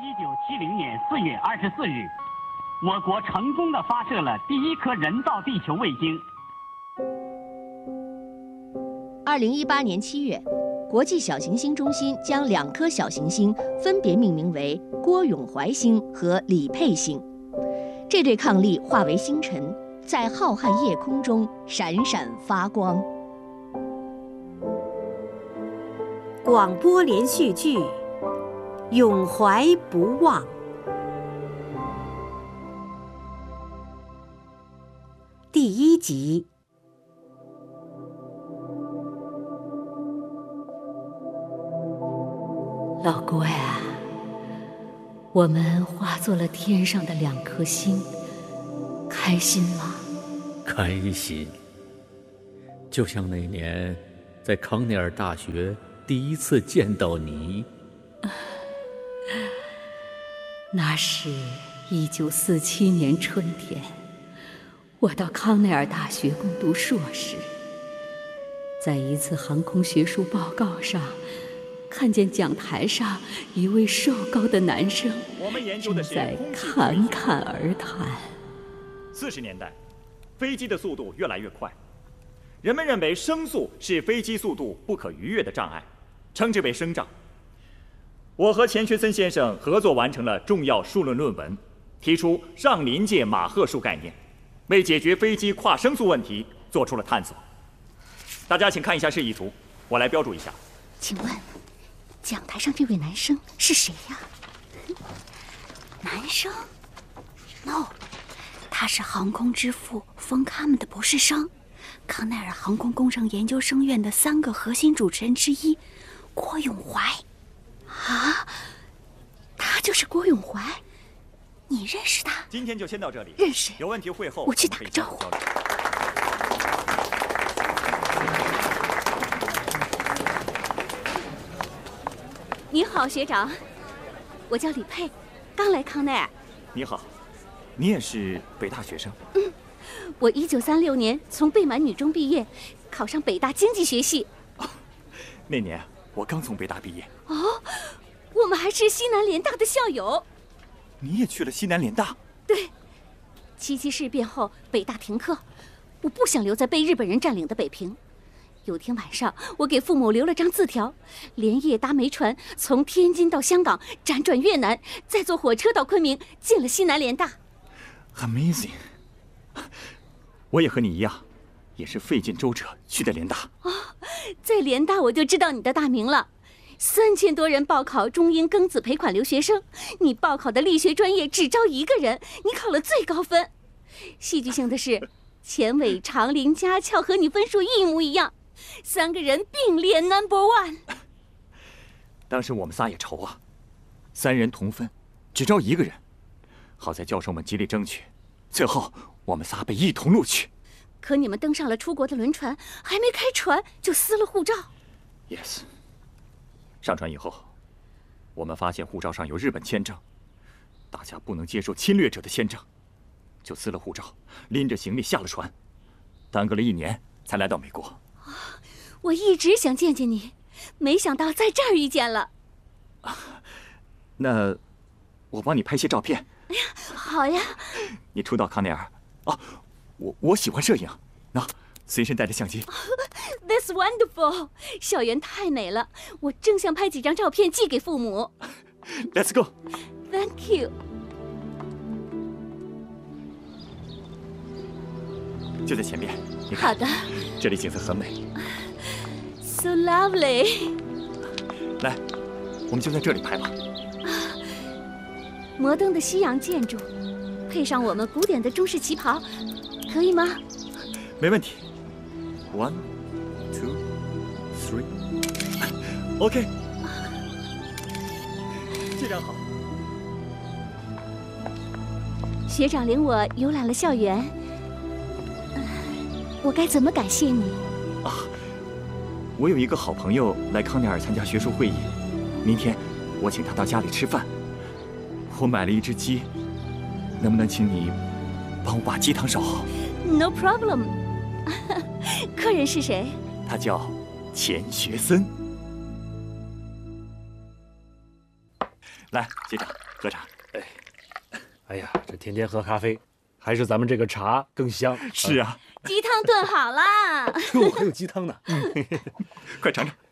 1970年4月24日，我国成功地发射了第一颗人造地球卫星。 2018年7月，国际小行星中心将2颗小行星分别命名为郭永怀星和李佩星。这对伉俪化为星辰，在浩瀚夜空中闪闪发光。 广播连续剧《永怀不忘》第1集。 老郭呀，我们化作了天上的2颗星，开心吗？ 开心，就像那年在康奈尔大学第一次见到你。 那是1947年春天，我到康奈尔大学攻读硕士，在一次航空学术报告上，看见讲台上一位瘦高的男生正在侃侃而谈。 40年代，飞机的速度越来越快，人们认为声速是飞机速度不可逾越的障碍，称之为声障。我和钱学森先生合作完成了重要数论论文，提出上临界马赫数概念，为解决飞机跨声速问题做出了探索。大家请看一下示意图，我来标注一下。 请问讲台上这位男生是谁呀？男生 ？No， 他是航空之父冯卡姆的博士生，康奈尔航空工程研究生院的3个核心主持人之一，郭永怀。啊，他就是郭永怀，你认识他？ 今天就先到这里。 认识。 有问题会后我去打个招呼。 你好，学长，我叫李佩，刚来康奈尔。 你好，你也是北大学生？ 我1936年从贝满女中毕业，考上北大经济学系。 那年我刚从北大毕业。 哦，我们还是西南联大的校友。 你也去了西南联大？ 对。77事变后，北大停课，我不想留在被日本人占领的北平。有天晚上，我给父母留了张字条，连夜搭煤船从天津到香港，辗转越南，再坐火车到昆明，进了西南联大。 Amazing！ 我也和你一样，也是费尽周折去的联大。 在联大我就知道你的大名了，3000多人报考中英庚子赔款留学生，你报考的力学专业只招1个人，你考了最高分。戏剧性的是，钱伟、长林、家俏和你分数一模一样，3个人并列 No.1。 当时我们仨也愁啊，3人同分，只招1个人。好在教授们极力争取，最后我们仨被一同录取。 可你们登上了出国的轮船，还没开船就撕了护照。 Yes。上船以后，我们发现护照上有日本签证，大家不能接受侵略者的签证，就撕了护照，拎着行李下了船，耽搁了1年才来到美国。 我一直想见见你，没想到在这儿遇见了。 那我帮你拍些照片。 哎呀，好呀。 你初到康奈尔啊，我喜欢摄影，那随身带着相机。 That's wonderful！ 校园太美了，我正想拍几张照片寄给父母。 Let's go。 Thank you。 就在前面，你看。 好的。 这里景色很美。 So lovely。 来，我们就在这里拍吧。 摩登的西洋建筑，配上我们古典的中式旗袍，可以吗？ 没问题。1 2 3 OK。这张好。 学长领我游览了校园，我该怎么感谢你？ 我有一个好朋友来康奈尔参加学术会议，明天我请他到家里吃饭。我买了一只鸡，能不能请你帮我把鸡汤烧好？ No problem。客人是谁？ 他叫钱学森。 来，学长喝茶。 哎呀，这天天喝咖啡，还是咱们这个茶更香。 是啊， 鸡汤炖好啦。 哟，还有鸡汤呢。 快尝尝。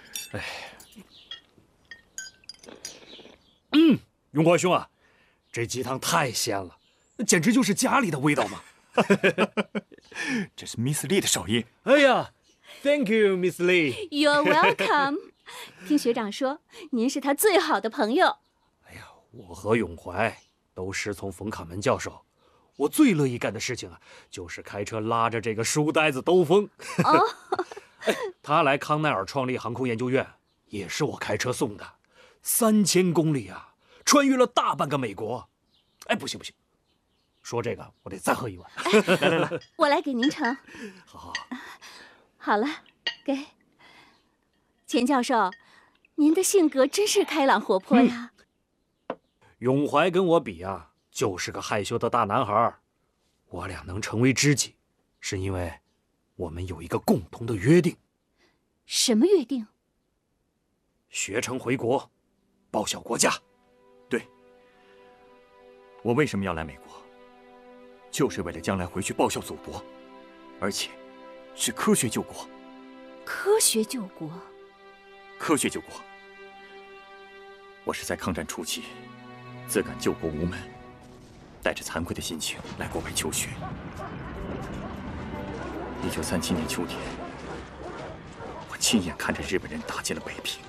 永国兄啊，这鸡汤太鲜了，简直就是家里的味道嘛。 这是 Miss Lee 的手艺。 哎呀 ，Thank you, Miss Lee。 You're welcome。听学长说，您是他最好的朋友。 我和永怀都师从冯卡门教授，我最乐意干的事情啊，就是开车拉着这个书呆子兜风。 哦， 他来康奈尔创立航空研究院，也是我开车送的，3000公里啊，穿越了大半个美国。哎，不行，说这个我得再喝一碗。来， 我来给您盛。 好。 好了，给钱教授，您的性格真是开朗活泼呀。 永怀跟我比啊，就是个害羞的大男孩。我俩能成为知己，是因为我们有一个共同的约定。 什么约定？ 学成回国，报效国家。 对，我为什么要来美国？就是为了将来回去报效祖国，而且是科学救国。 科学救国？ 科学救国。我是在抗战初期，自感救国无门，带着惭愧的心情来国外求学。1937年秋天，我亲眼看着日本人打进了北平。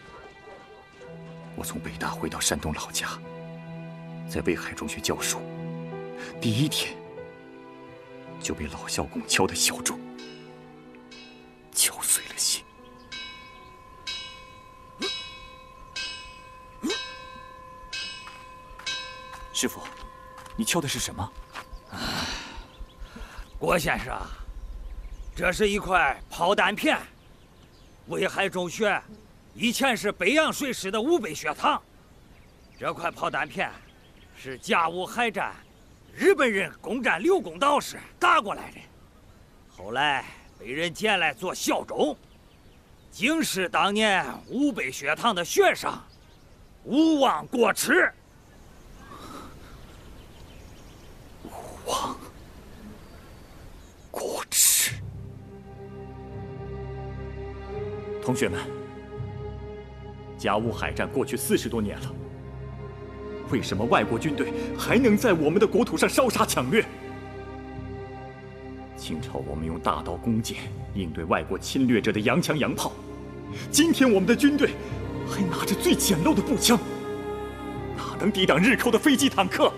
我从北大回到山东老家，在威海中学教书，第一天就被老校工敲的小钟敲碎了心。师傅，你敲的是什么？ 郭先生，这是一块炮弹片。威海中学以前是北洋水师的5北学堂，这块炮弹片是甲午海战日本人攻占刘公岛时打过来的，后来被人捡来做效忠，竟是当年5北学堂的学生勿忘国耻。 忘国耻。同学们，甲午海战过去40多年了，为什么外国军队还能在我们的国土上烧杀抢掠？清朝我们用大刀弓箭应对外国侵略者的洋枪洋炮，今天我们的军队还拿着最简陋的步枪，哪能抵挡日寇的飞机坦克？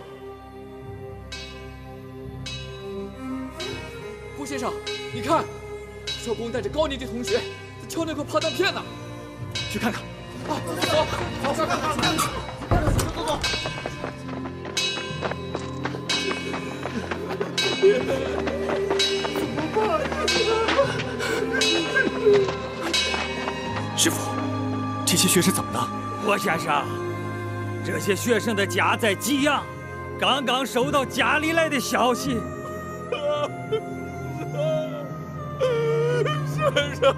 顾先生，你看，少公带着高年级同学在敲那块炮弹片呢。 去看看。 啊，走，走。 师傅，这些学生怎么了？ 郭先生，这些学生的家在济阳，刚刚收到家里来的消息。 先生，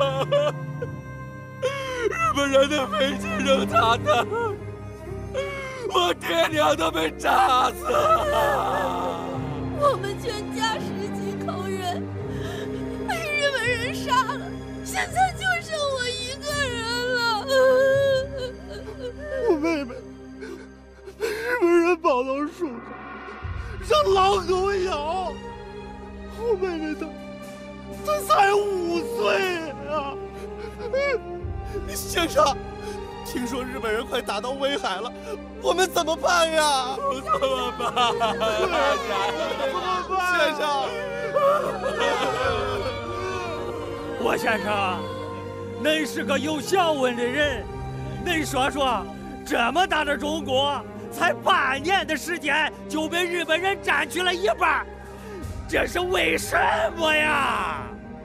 日本人的飞机扔炸弹，我爹娘都被炸死了。 我们全家10几口人被日本人杀了，现在就剩我一个人了。 我妹妹被日本人绑到树上，让狼狗咬。我妹妹她才5岁啊！先生，听说日本人快打到威海了，我们怎么办呀？怎么办？先生， 郭先生，恁是个有学问的人，恁说说，这么大的中国，才8年的时间就被日本人占据了一半，这是为什么呀？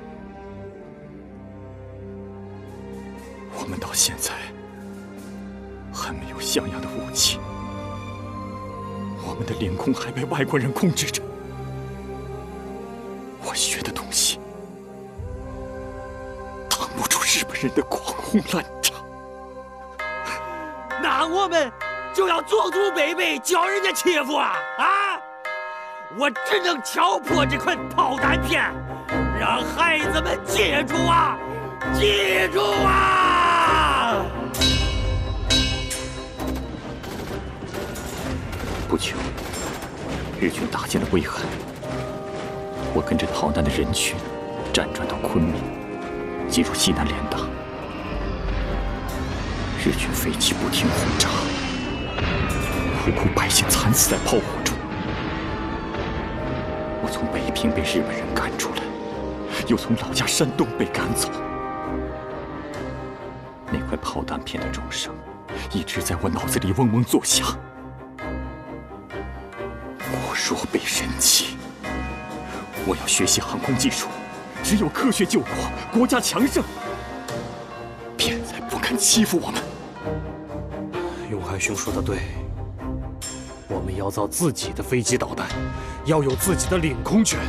我们到现在还没有像样的武器，我们的领空还被外国人控制着。我学的东西挡不住日本人的狂轰滥炸。 那我们就要祖祖辈辈叫人家欺负啊！我只能敲破这块炮弹片，让孩子们记住啊！记住啊！ 不久，日军打进了威海。我跟着逃难的人群，辗转到昆明，进入西南联大。日军飞机不停轰炸，无辜百姓惨死在炮火中。我从北平被日本人赶出来，又从老家山东被赶走。那块炮弹片的钟声一直在我脑子里嗡嗡作响。我若被人欺，我要学习航空技术，只有科学救国，国家强盛，便才不肯欺负我们。 永海兄说的对，我们要造自己的飞机导弹，要有自己的领空权。